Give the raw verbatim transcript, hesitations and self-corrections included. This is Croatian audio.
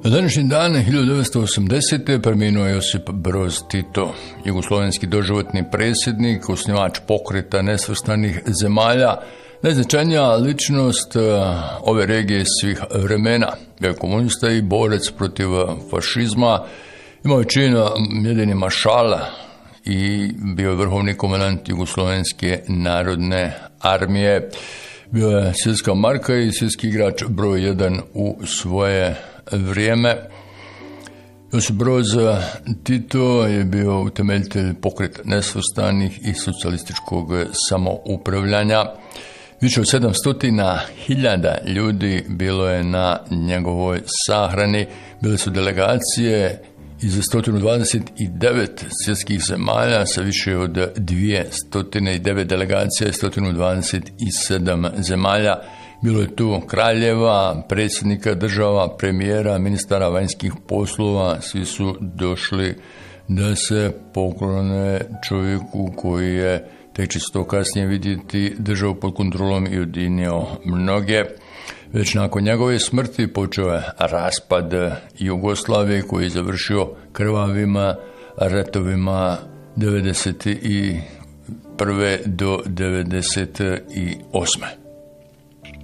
Na današnji dan hiljadu devetsto osamdesete. preminuo Josip Broz Tito, jugoslovenski doživotni predsjednik, osnivač pokreta nesvrstanih zemalja, najznačajnija ličnost ove regije svih vremena. Bio je komunista i borac protiv fašizma, imao je čin jedini maršala i bio je vrhovni komandant Jugoslovenske narodne armije. Bio je svjetska marka i svjetski igrač broj jedan u svoje vrijeme. Josip Broz Tito je bio utemeljitelj pokreta nesvrstanih i socijalističkog samoupravljanja. Više od sedamsto hiljada ljudi bilo je na njegovoj sahrani. Bile su delegacije iz sto dvadeset devet svjetskih zemalja sa više od dvjesto devet delegacija i sto dvadeset sedam zemalja. Bilo je tu kraljeva, predsjednika država, premijera, ministara vanjskih poslova. Svi su došli da se poklone čovjeku koji je, tek će se to kasnije vidjeti, držao pod kontrolom i ujedinio mnoge. Već nakon njegove smrti počeo je raspad Jugoslavije koji je završio krvavim ratovima devedeset prve do devedeset osme